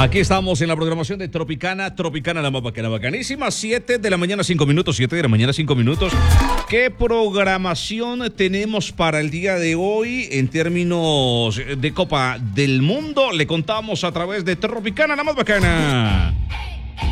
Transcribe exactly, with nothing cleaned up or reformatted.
Aquí estamos en la programación de Tropicana, Tropicana la más bacana, bacanísima, siete de la mañana, cinco minutos, siete de la mañana, cinco minutos. ¿Qué programación tenemos para el día de hoy en términos de Copa del Mundo? Le contamos a través de Tropicana la más bacana.